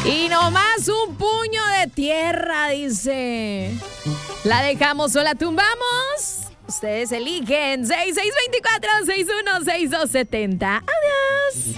Y nomás un puño de tierra, dice. ¿La dejamos o la tumbamos? Ustedes eligen 6624-616270. Adiós.